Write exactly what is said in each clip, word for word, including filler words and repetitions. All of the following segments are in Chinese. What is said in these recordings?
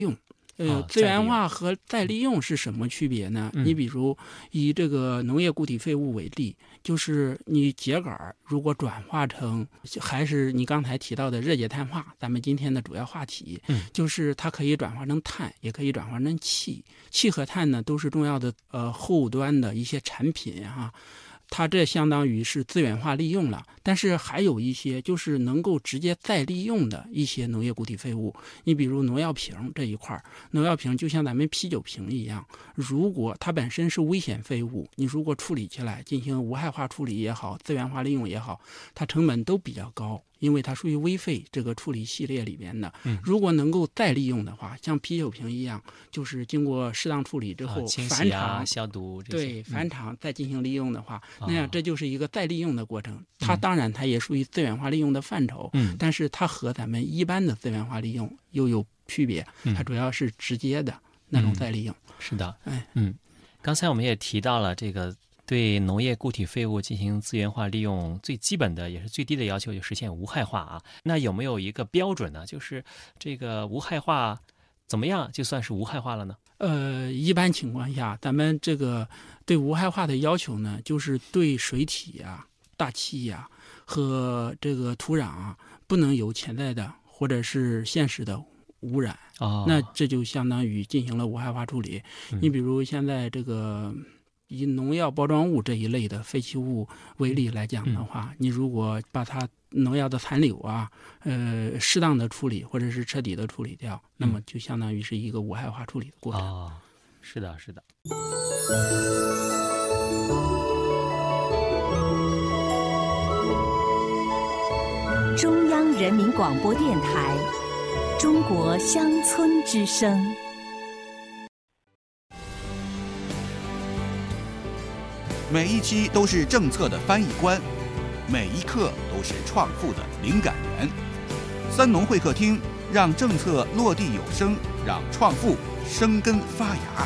用。呃， 哦资源化和再利用是什么区别呢？ 嗯你比如以这个农业固体废物为例，就是你秸秆如果转化成，还是你刚才提到的热解碳化，咱们今天的主要话题， 嗯就是它可以转化成碳，也可以转化成气。气和碳呢，都是重要的呃后端的一些产品哈、它这相当于是资源化利用了。但是还有一些就是能够直接再利用的一些农业固体废物，你比如农药瓶这一块，农药瓶就像咱们啤酒瓶一样，如果它本身是危险废物，你如果处理起来进行无害化处理也好，资源化利用也好，它成本都比较高，因为它属于危废这个处理系列里边的。 嗯如果能够再利用的话，像啤酒瓶一样，就是经过适当处理之后， 啊清返洗啊、 厂消毒这些， 对，返厂再进行利用的话，那样哦这就是一个再利用的过程。它当然它也属于资源化利用的范畴， 嗯但是它和咱们一般的资源化利用又有区别， 嗯它主要是直接的那种再利用。 是的， 哎， 嗯，刚才我们也提到了这个对农业固体废物进行资源化利用，最基本的也是最低的要求，就实现无害化啊。那有没有一个标准呢？就是这个无害化怎么样就算是无害化了呢？ 呃，一般情况下，咱们这个对无害化的要求呢，就是对水体呀、大气呀、和这个土壤啊，不能有潜在的或者是现实的污染。 哦， 那这就相当于进行了无害化处理。 嗯你比如现在这个以农药包装物这一类的废弃物为例来讲的话，你如果把它农药的残留啊，呃，适当的处理或者是彻底的处理掉，那么就相当于是一个无害化处理的过程。 哦，是的，是的。 中央人民广播电台《中国乡村之声》。 每一期都是政策的翻译官，每一刻都是创富的灵感源。三农会客厅，让政策落地有声，让创富生根发芽。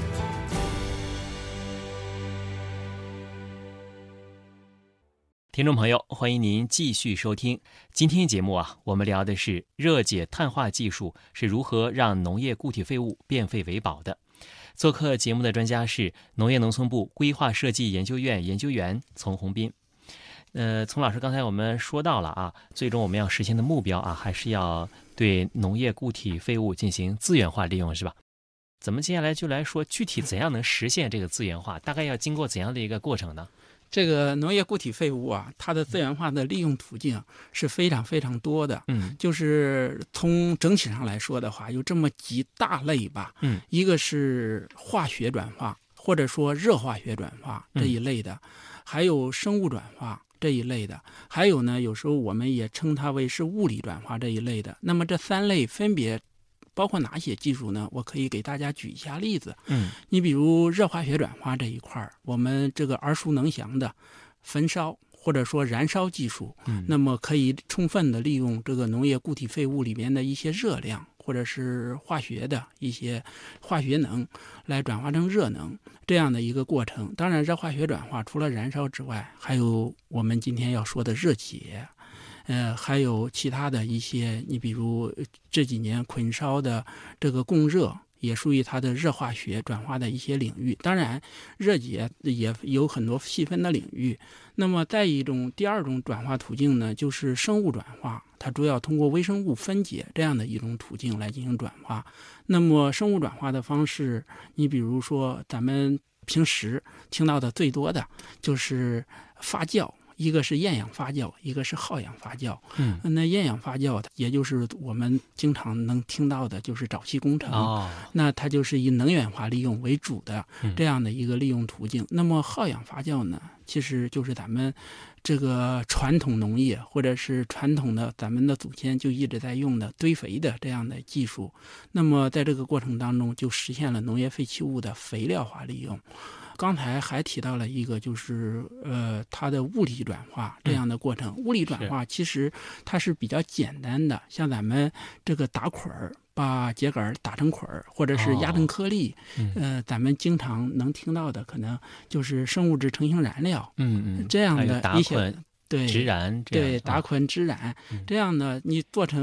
听众朋友，欢迎您继续收听今天节目啊，我们聊的是热解碳化技术是如何让农业固体废物变废为宝的。做客节目的专家是农业农村部规划设计研究院研究员丛宏斌。呃，丛老师，刚才我们说到了啊，最终我们要实现的目标啊，还是要对农业固体废物进行资源化利用，是吧？咱们接下来就来说具体怎样能实现这个资源化，大概要经过怎样的一个过程呢？ 这个农业固体废物啊，它的资源化的利用途径是非常非常多的。 嗯， 就是从整体上来说的话，有这么几大类吧。 嗯， 一个是化学转化，或者说热化学转化这一类的，还有生物转化这一类的，还有呢，有时候我们也称它为是物理转化这一类的。那么这三类分别包括哪些技术呢？我可以给大家举一下例子。 嗯， 你比如热化学转化这一块儿，我们这个耳熟能详的焚烧或者说燃烧技术， 嗯， 那么可以充分的利用这个农业固体废物里面的一些热量或者是化学的一些化学能来转化成热能这样的一个过程。当然，热化学转化除了燃烧之外，还有我们今天要说的热解。呃，还有其他的一些，你比如这几年捆烧的这个供热，也属于它的热化学转化的一些领域。当然，热解也有很多细分的领域。那么，再一种第二种转化途径呢，就是生物转化，它主要通过微生物分解这样的一种途径来进行转化。那么，生物转化的方式，你比如说咱们平时听到的最多的就是发酵。一个是厌氧发酵，一个是耗氧发酵。 嗯， 那厌氧发酵，也就是我们经常能听到的，就是沼气工程。 哦， 那它就是以能源化利用为主的这样的一个利用途径。嗯、那么耗氧发酵呢，其实就是咱们这个传统农业或者是传统的咱们的祖先就一直在用的堆肥的这样的技术。那么在这个过程当中，就实现了农业废弃物的肥料化利用。刚才还提到了一个，就是呃，它的物理转化这样的过程。嗯、物理转化其实它是比较简单的，像咱们这个打捆儿，把秸秆打成捆儿，或者是压成颗粒，哦、呃，咱们经常能听到的，可能就是生物质成型燃料， 嗯嗯， 这样的一些对直燃， 对打捆直燃、嗯、这样的，你做成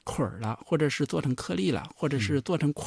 捆儿了，或者是做成颗粒了，或者是做成块